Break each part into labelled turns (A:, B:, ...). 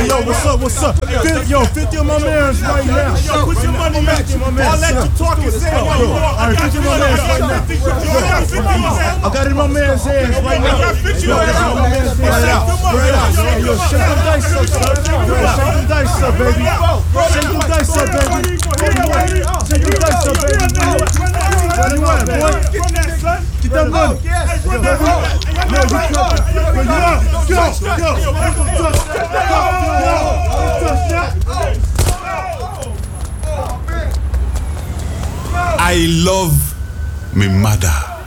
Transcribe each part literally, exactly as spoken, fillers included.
A: Hey, yo, what's up, what's up? Yo, fifty of my mans right now.
B: Yo, put your money back. I'll let you talk and say what you want.
A: All right, fifty of my mans right now. I got it in my man's hands right now. Yo, fifty of my man's hands right out. Right out. Hey, yo, shake them dice up, son. Yo, shake them dice up, baby. Shake them dice up, baby. Shake them dice up, baby. What do you want, boy? Get that money. Yo, baby. Yo, you go. Yo, go, go. Touch that.
C: I love me mother.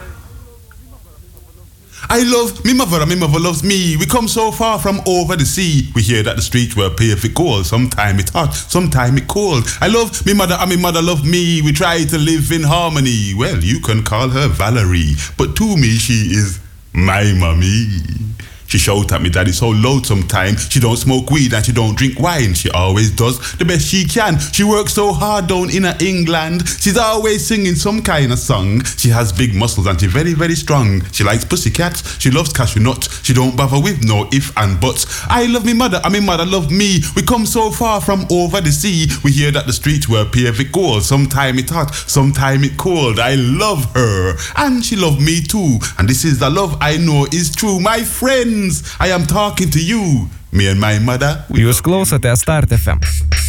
C: I love me mother and me mother loves me. We come so far from over the sea. We hear that the streets were paved with gold. Sometime it hot, sometime it cold. I love me mother and me mother love me. We try to live in harmony. Well, you can call her Valerie, but to me she is my mommy. She shout at me daddy so loud sometimes. She don't smoke weed and she don't drink wine. She always does the best she can. She works so hard down in England. She's always singing some kind of song. She has big muscles and she's very, very strong. She likes pussycats. She loves cashew nuts. She don't bother with no if and buts. I love me mother and me mother love me. We come so far from over the sea. We hear that the streets were paved with gold. Sometime it hot, sometime it cold. I love her and she love me too. And this is the love I know is true. My friend, I am talking to you, me and my mother.
D: Jūs klausote Start ef em.